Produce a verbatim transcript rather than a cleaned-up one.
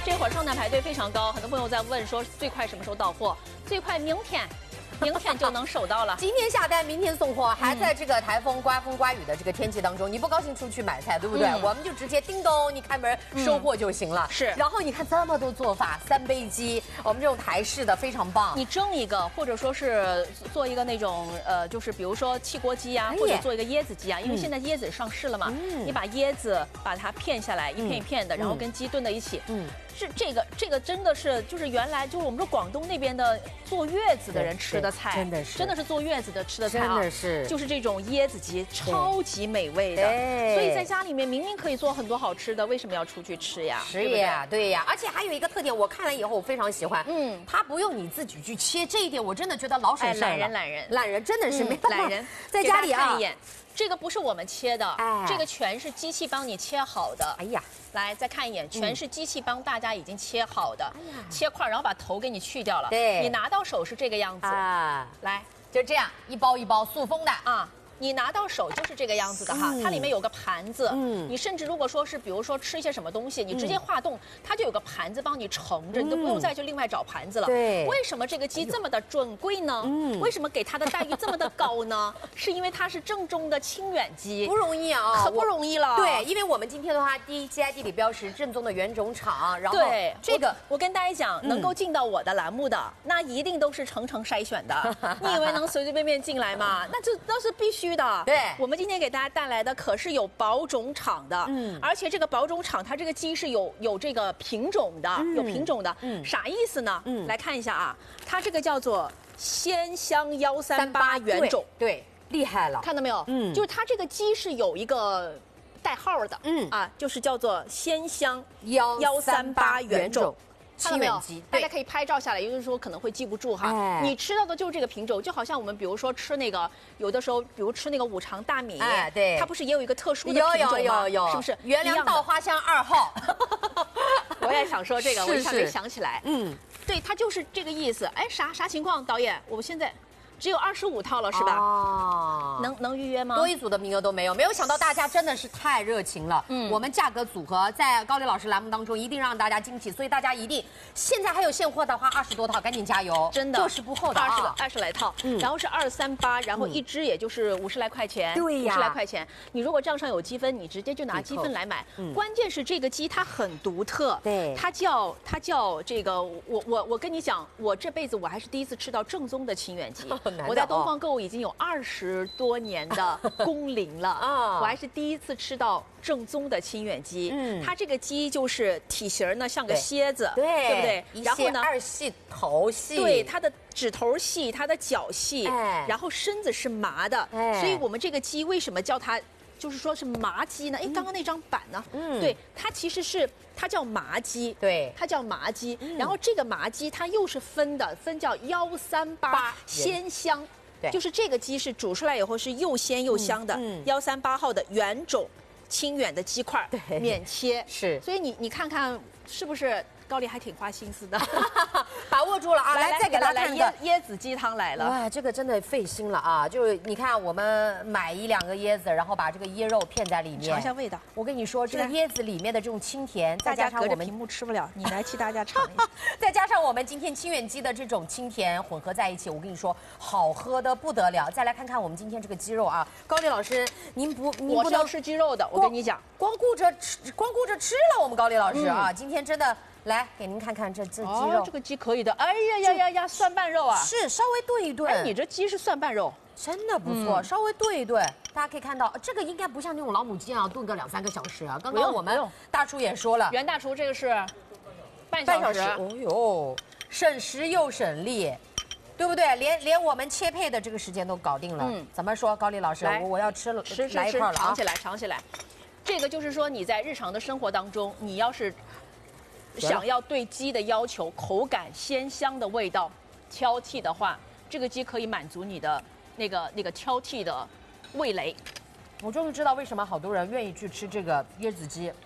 这会儿上单排队非常高，很多朋友在问说最快什么时候到货？最快明天。 明天就能收到了。 今天下单，明天送货，还在这个台风、刮风、刮雨的这个天气当中，你不高兴出去买菜，对不对？嗯、我们就直接叮咚，你开门收货就行了。嗯、是。然后你看这么多做法，三杯鸡，我们这种台式的非常棒。 你蒸一个，或者说是做一个那种呃，就是比如说汽锅鸡呀、啊，或者做一个椰子鸡啊，因为现在椰子上市了嘛，嗯、你把椰子把它片下来，一片一片的，嗯、然后跟鸡炖在一起。嗯。 是这个，这个真的是就是原来就是我们说广东那边的坐月子的人吃的菜， 真的是真的是坐月子的吃的菜啊， 真的是就是这种椰子鸡，超级美味的。所以在家里面明明可以做很多好吃的，为什么要出去吃呀？ 是呀，对呀，而且还有一个特点，我看了以后我非常喜欢，嗯，它不用你自己去切，这一点我真的觉得老省事儿了。 懒人，懒人， 懒人真的是没办法。 懒人在家里啊。 这个不是我们切的，哎、这个全是机器帮你切好的。哎呀，来再看一眼，全是机器帮大家已经切好的，哎呀，切块，然后把头给你去掉了。对，你拿到手是这个样子啊，来就这样一包一包塑封的啊。 你拿到手就是这个样子的哈，嗯、它里面有个盘子，嗯，你甚至如果说是比如说吃一些什么东西，你直接化冻，嗯、它就有个盘子帮你盛着，嗯、你都不用再去另外找盘子了。对，为什么这个鸡这么的准贵呢？嗯，为什么给它的待遇这么的高呢？是因为它是正宗的清远鸡， 不容易啊， 可不容易了。 对，因为我们今天的话，第一 G I 地理标识正宗的原种厂，然后对这个我，我跟大家讲，能够进到我的栏目的，那一定都是层层筛选的。你以为能随随便便进来吗？那这都是必须的。对。 我们今天给大家带来的可是有保种厂的，嗯，而且这个保种厂它这个鸡是有有这个品种的，嗯、有品种的，嗯，啥意思呢？嗯，来看一下啊，它这个叫做鲜香幺三八原种， 对，厉害了， 看到没有？嗯，就是它这个鸡是有一个代号的，嗯啊，就是叫做鲜香幺幺三八原种。 看到没有？大家可以拍照下来，也就是说可能会记不住哈。哎、你吃到的就是这个品种，就好像我们比如说吃那个，有的时候比如吃那个五常大米，哎，对，它不是也有一个特殊的品种吗？有有有有，是不是？ 原良稻花香二号。 我也想说这个，我一下没想起来。嗯，对，它就是这个意思。哎，啥啥情况？导演，我们现在。 只有二十五套了，是吧？哦，能能预约吗？ 多一组的名额都没有，没有想到大家真的是太热情了。嗯，我们价格组合在高丽老师栏目当中一定让大家惊喜，所以大家一定现在还有现货的话，二十多套，赶紧加油！ 真的， 过时不候的二十个二十来套，嗯，然后是二三八，然后一只也就是五十来块钱，对呀，五十来块钱。你如果账上有积分，你直接就拿积分来买。嗯，关键是这个鸡它很独特，对，它叫它叫这个，我我我跟你讲，我这辈子我还是第一次吃到正宗的清远鸡。我在东方购物已经有二十多年的工龄了啊，我还是第一次吃到正宗的清远鸡。嗯，它这个鸡就是体型呢像个蝎子，对，对不对？ 然后呢，二细头细， 对，它的指头细，它的脚细，哎，然后身子是麻的，哎，所以我们这个鸡为什么叫它？ 就是说是麻鸡呢？哎，刚刚那张板呢？嗯，对，它其实是它叫麻鸡，对，它叫麻鸡。嗯、然后这个麻鸡它又是分的，分叫幺三八鲜香，对，就是这个鸡是煮出来以后是又鲜又香的，幺三八号的原种清远的鸡块，对，免切是。所以你你看看是不是？ 高丽还挺花心思的， 把握住了啊！来，再给大家看椰椰子鸡汤来了。 哇，这个真的费心了啊！就是你看，我们买一两个椰子，然后把这个椰肉片在里面， 尝一下味道。 我跟你说，这个椰子里面的这种清甜，再加上我们屏幕吃不了，你来替大家尝一下。 再加上我们今天清远鸡的这种清甜混合在一起，我跟你说，好喝的不得了。再来看看我们今天这个鸡肉啊，高丽老师，您不，您不能吃鸡肉的，我跟你讲， 光顾着吃，光顾着吃了，我们高丽老师啊，今天真的。 来，给您看看这这鸡肉， 哦、这个鸡可以的。哎呀呀呀呀，蒜瓣肉啊， 是稍微炖一炖。 哎，你这鸡是蒜瓣肉， 真的不错，嗯、稍微炖一炖，大家可以看到，这个应该不像那种老母鸡啊，炖个两三个小时啊。刚刚我们大厨也说了， 袁大厨这个是半小时。 半小时哦呦，省时又省力，对不对？连连我们切配的这个时间都搞定了。嗯，怎么说，高丽老师，我我要吃了， 吃吃来一块了啊！ 尝起来，尝起来。这个就是说你在日常的生活当中，你要是 想要对鸡的要求，口感鲜香的味道，挑剔的话，这个鸡可以满足你的那个那个挑剔的味蕾。 我终于知道为什么好多人愿意去吃这个椰子鸡。